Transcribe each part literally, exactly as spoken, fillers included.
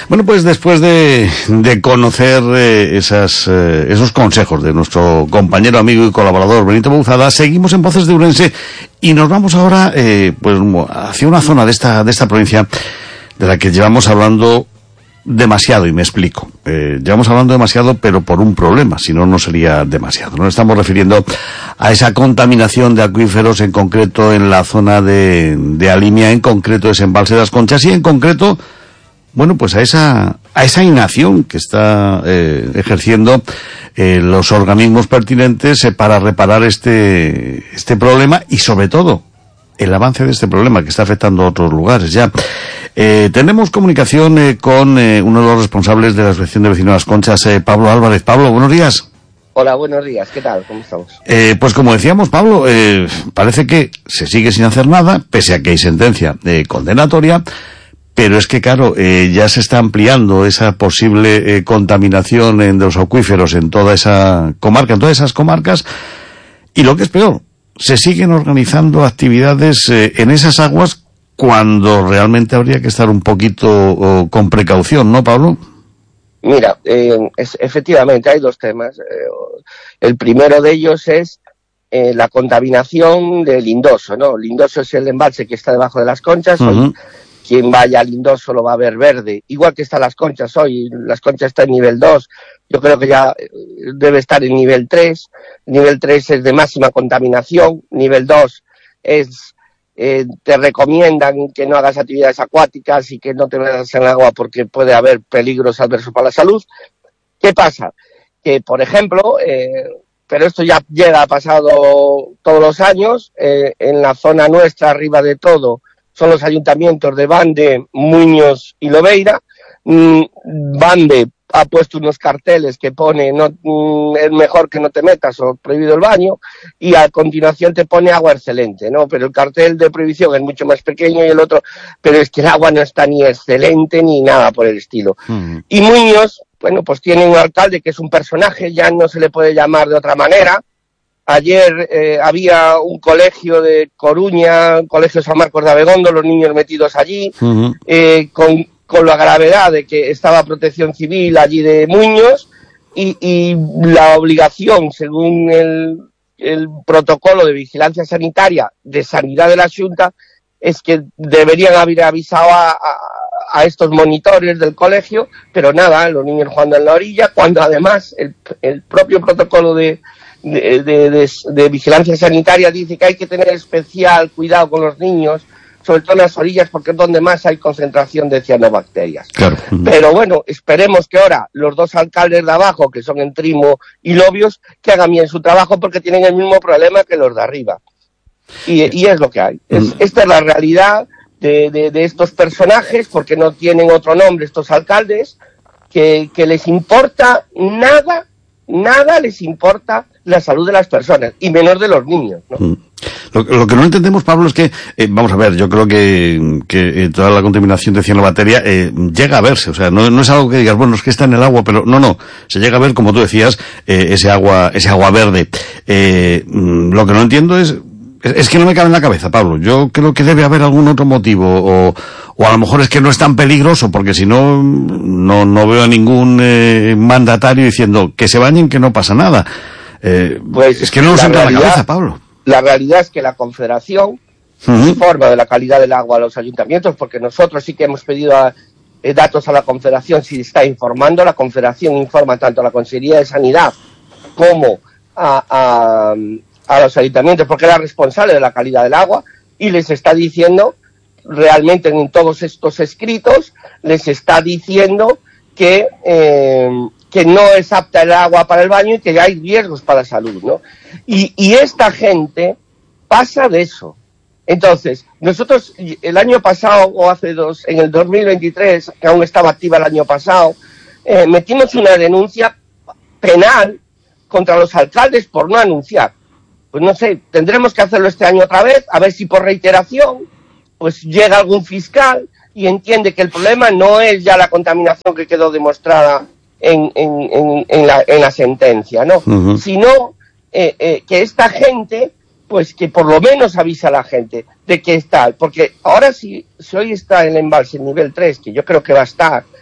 Bueno, pues después de, de conocer eh, esas, eh, esos consejos de nuestro compañero, amigo y colaborador Benito Bouzada, seguimos en Voces de Ourense y nos vamos ahora eh, pues hacia una zona de esta, de esta provincia de la que llevamos hablando demasiado, y me explico. Eh, llevamos hablando demasiado, pero por un problema, si no, no sería demasiado. Nos estamos refiriendo a esa contaminación de acuíferos, en concreto en la zona de, de Alimia, en concreto ese embalse de las Conchas, y en concreto, bueno, pues a esa, a esa inacción que está eh, ejerciendo eh, los organismos pertinentes eh, para reparar este, este problema y, sobre todo, el avance de este problema que está afectando a otros lugares ya. Eh, tenemos comunicación eh, con eh, uno de los responsables de la Asociación de Vecinos de las Conchas, eh, Pablo Álvarez. Pablo, buenos días. Hola, buenos días. ¿Qué tal? ¿Cómo estamos? Eh, pues como decíamos, Pablo, eh, parece que se sigue sin hacer nada, pese a que hay sentencia eh, condenatoria, pero es que, claro, eh, ya se está ampliando esa posible eh, contaminación en, de los acuíferos en toda esa comarca, en todas esas comarcas, y lo que es peor, se siguen organizando actividades eh, en esas aguas cuando realmente habría que estar un poquito oh, con precaución, ¿no, Pablo? Mira, eh, es, efectivamente hay dos temas. Eh, el primero de ellos es eh, la contaminación del Lindoso, ¿no? Lindoso es el embalse que está debajo de las Conchas. Uh-huh. Hoy, quien vaya al Lindoso lo va a ver verde, igual que están las Conchas hoy. Las Conchas está en nivel dos, yo creo que ya debe estar en nivel tres. Nivel tres es de máxima contaminación, nivel dos es... Eh, te recomiendan que no hagas actividades acuáticas y que no te metas en el agua porque puede haber peligros adversos para la salud. ¿Qué pasa? Que, por ejemplo, eh, pero esto ya llega pasado todos los años, eh, en la zona nuestra, arriba de todo, son los ayuntamientos de Bande, Muñoz y Lobeira. Mm, Bande ha puesto unos carteles que pone no mm, es mejor que no te metas o prohibido el baño, y a continuación te pone agua excelente, ¿no? Pero el cartel de prohibición es mucho más pequeño y el otro, pero es que el agua no está ni excelente ni nada por el estilo. Uh-huh. Y Muñoz, bueno, pues tiene un alcalde que es un personaje, ya no se le puede llamar de otra manera. Ayer eh, había un colegio de Coruña, Colegio San Marcos de Abegondo, los niños metidos allí, uh-huh. eh, con con la gravedad de que estaba Protección Civil allí de Muñoz y, y la obligación, según el, el protocolo de vigilancia sanitaria de Sanidad de la Xunta, es que deberían haber avisado a, a, a estos monitores del colegio, pero nada, los niños jugando en la orilla, cuando además el, el propio protocolo de, de, de, de, de vigilancia sanitaria dice que hay que tener especial cuidado con los niños, sobre todo en las orillas, porque es donde más hay concentración de cianobacterias. Claro. Pero bueno, esperemos que ahora los dos alcaldes de abajo, que son Entrimo y Lobios, que hagan bien su trabajo, porque tienen el mismo problema que los de arriba. Y, y es lo que hay. Es, esta es la realidad de, de, de estos personajes, porque no tienen otro nombre estos alcaldes, que, que les importa nada, nada les importa la salud de las personas, y menos de los niños, ¿no? Mm. Lo, lo que no entendemos, Pablo, es que, eh, vamos a ver, yo creo que, que eh, toda la contaminación de cianobacteria eh, llega a verse, o sea, no, no es algo que digas, bueno, es que está en el agua, pero no, no, se llega a ver, como tú decías, eh, ese agua, ese agua verde. Eh, lo que no entiendo es, es, es que no me cabe en la cabeza, Pablo. Yo creo que debe haber algún otro motivo, o, o a lo mejor es que no es tan peligroso, porque si no, no, no veo a ningún eh, mandatario diciendo que se bañen, que no pasa nada. Eh, pues es que no nos entra en la cabeza, Pablo. La realidad es que la Confederación uh-huh. informa de la calidad del agua a los ayuntamientos, porque nosotros sí que hemos pedido a, eh, datos a la Confederación, si está informando. La Confederación informa tanto a la Consejería de Sanidad como a, a, a los ayuntamientos, porque es la responsable de la calidad del agua, y les está diciendo, realmente en todos estos escritos, les está diciendo que... Eh, que no es apta el agua para el baño y que hay riesgos para la salud, ¿no? Y, y esta gente pasa de eso. Entonces, nosotros el año pasado, o hace dos, en el dos mil veintitrés, que aún estaba activa el año pasado, eh, metimos una denuncia penal contra los alcaldes por no anunciar. Pues no sé, tendremos que hacerlo este año otra vez, a ver si por reiteración, pues llega algún fiscal y entiende que el problema no es ya la contaminación que quedó demostrada En, en, en, en, la, en la sentencia, ¿no? Uh-huh. Sino eh, eh, que esta gente, pues que por lo menos avisa a la gente de que está, porque ahora si, si hoy está el embalse en nivel tres, que yo creo que va a estar,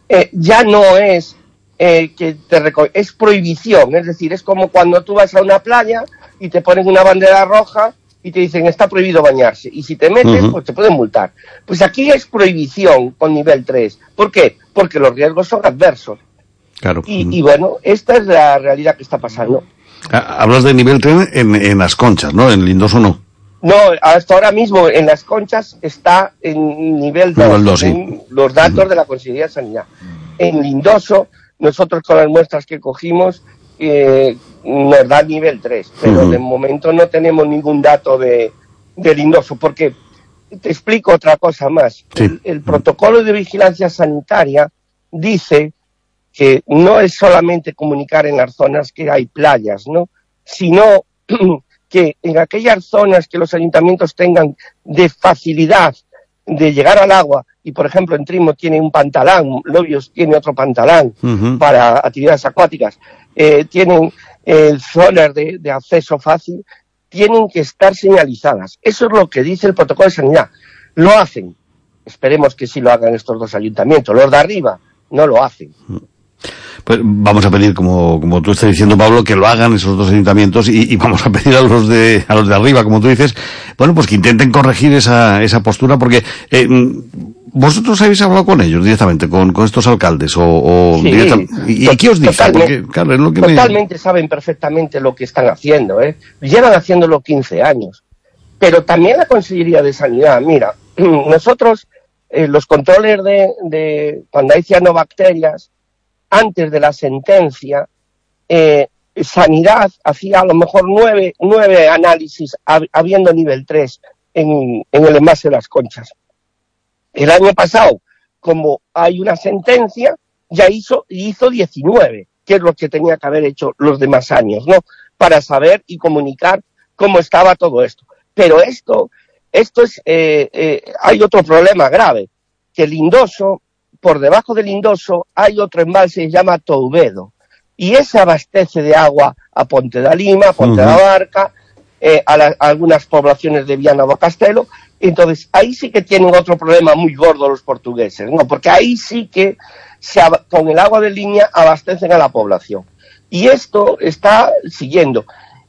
eh, ya no es eh, que te reco- es prohibición, es decir, es como cuando tú vas a una playa y te ponen una bandera roja y te dicen está prohibido bañarse, y si te metes, uh-huh. pues te pueden multar. Pues aquí es prohibición con nivel tres. ¿Por qué? Porque los riesgos son adversos. Claro. Y, uh-huh. y bueno, esta es la realidad que está pasando. Hablas de nivel tres en, en las Conchas, ¿no? En Lindoso no. No, hasta ahora mismo en las Conchas está en nivel dos, sí. Los datos uh-huh. de la Consejería de Sanidad. En Lindoso, nosotros con las muestras que cogimos, eh, nos da nivel tres, pero uh-huh. de momento no tenemos ningún dato de, de Lindoso, porque te explico otra cosa más. Sí. El, el protocolo de vigilancia sanitaria dice que no es solamente comunicar en las zonas que hay playas, ¿no? Sino que en aquellas zonas que los ayuntamientos tengan de facilidad de llegar al agua, y por ejemplo en Trimo tiene un pantalán, Lobios tiene otro pantalán uh-huh. para actividades acuáticas, eh, tienen eh, zonas de, de acceso fácil, tienen que estar señalizadas. Eso es lo que dice el protocolo de sanidad. Lo hacen. Esperemos que sí lo hagan estos dos ayuntamientos. Los de arriba no lo hacen. Pues vamos a pedir, como, como tú estás diciendo, Pablo, que lo hagan esos dos ayuntamientos y, y vamos a pedir a los de a los de arriba, como tú dices, bueno, pues que intenten corregir esa esa postura, porque eh, vosotros habéis hablado con ellos directamente, con, con estos alcaldes o, o sí, ¿y, ¿y qué os dicen? Totalmente, porque, claro, es lo que totalmente me... saben perfectamente lo que están haciendo, ¿eh? Llevan haciéndolo quince años. Pero también la Consejería de Sanidad, mira, nosotros eh, los controles de, de cuando hay cianobacterias, antes de la sentencia, eh, Sanidad hacía a lo mejor nueve, nueve análisis hab, habiendo nivel tres en, en el envase de las Conchas. El año pasado, como hay una sentencia, ya hizo, hizo diecinueve, que es lo que tenía que haber hecho los demás años, ¿no? Para saber y comunicar cómo estaba todo esto. Pero esto, esto es, eh, eh, hay otro problema grave, que el Lindoso, por debajo del Lindoso hay otro embalse que se llama Touvedo, y ese abastece de agua a Ponte da Lima, a Ponte uh-huh. da Barca, eh, a, la, a algunas poblaciones de Viana do Castelo. Entonces ahí sí que tienen otro problema muy gordo los portugueses, ¿no? Porque ahí sí que se, con el agua de línea abastecen a la población. Y esto está siguiendo.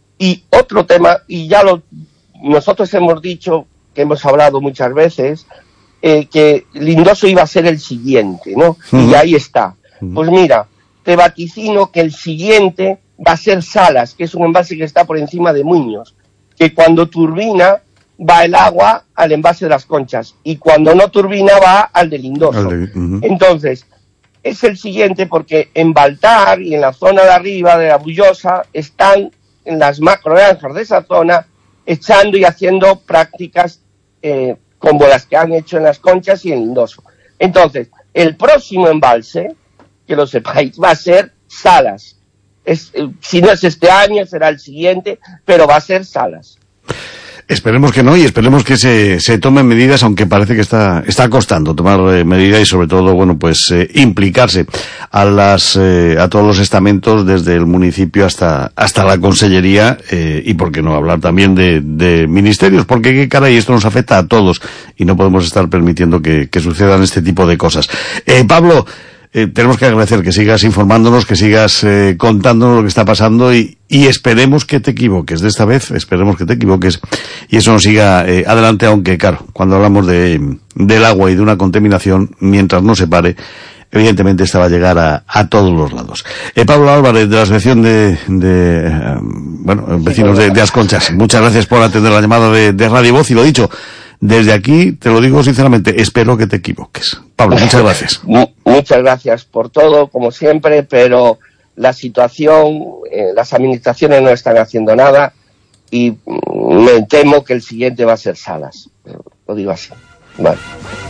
Y otro tema, y ya lo nosotros hemos dicho, que hemos hablado muchas veces, Eh, que Lindoso iba a ser el siguiente, ¿no? Uh-huh. Y ahí está. Uh-huh. Pues mira, te vaticino que el siguiente va a ser Salas, que es un envase que está por encima de Muños, que cuando turbina va el agua al envase de las Conchas, y cuando no turbina va al de Lindoso. Uh-huh. Entonces, es el siguiente porque en Baltar y en la zona de arriba de la Bullosa están en las macrogranjas de esa zona echando y haciendo prácticas eh, como las que han hecho en las Conchas y en Lindoso. Entonces, el próximo embalse, que lo sepáis, va a ser Salas. Es, si no es este año, será el siguiente, pero va a ser Salas. Esperemos que no, y esperemos que se, se tomen medidas, aunque parece que está, está costando tomar eh, medidas y sobre todo, bueno, pues eh, implicarse a las, eh, a todos los estamentos desde el municipio hasta, hasta la consellería, eh, y por qué no hablar también de, de ministerios, porque qué caray, esto nos afecta a todos y no podemos estar permitiendo que, que sucedan este tipo de cosas. Eh, Pablo, Eh, tenemos que agradecer que sigas informándonos, que sigas eh, contándonos lo que está pasando y, y esperemos que te equivoques. De esta vez, esperemos que te equivoques y eso nos siga eh, adelante, aunque claro, cuando hablamos de del agua y de una contaminación, mientras no se pare, evidentemente esta va a llegar a, a todos los lados. Eh, Pablo Álvarez, de la Asociación de, de eh, bueno, vecinos de, de As Conchas, muchas gracias por atender la llamada de, de Radio Voz y lo dicho, desde aquí, te lo digo sinceramente, espero que te equivoques. Pablo, muchas gracias. Muchas gracias por todo, como siempre, pero la situación, eh, las administraciones no están haciendo nada y me temo que el siguiente va a ser Salas. Lo digo así. Vale.